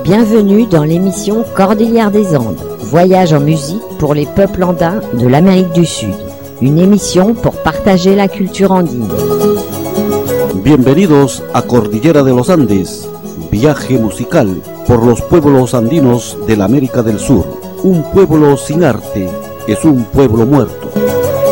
Bienvenue dans l'émission Cordillère des Andes, voyage en musique pour les peuples andins de l'Amérique du Sud. Une émission pour partager la culture andine. Bienvenidos a Cordillera de los Andes, viaje musical por los pueblos andinos de la América del Sur. Un pueblo sin arte es un pueblo muerto.